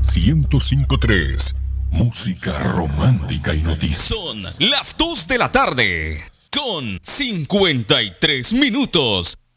105.3. Música romántica y noticias. Son las 2 de la tarde con 53 minutos.